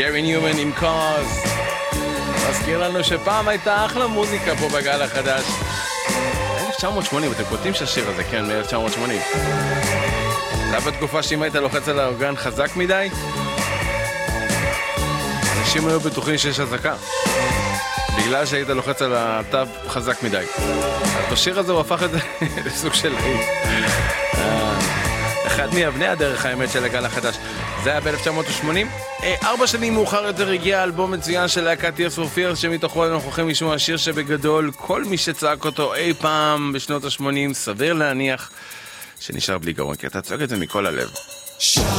גרי ניומן עם קוז. מזכיר לנו שפעם הייתה אחלה מוזיקה פה בגל החדש. 1980, אתם קוטעים שהשיר הזה, כן, מ-1980. זה היה בתקופה שאם היית לוחץ על האורגן חזק מדי, אנשים היו בטוחים שיש הזקה. בגלל שהיית לוחץ על התו חזק מדי. אז בשיר הזה הוא הפך את זה לסוג של אחד מאבני הדרך האמת של הגל החדש. זה היה ב-1980. 4 שנים מאוחר יותר הגיע אלבום מצוין של להקת Tears for Fears, שמתוכו אנחנו הולכים לשמוע שיר שבגדול כל מי שצעק אותו אי פעם בשנות ה-80 סביר להניח שנשאר בלי גרון, כי אתה צועק את זה מכל הלב.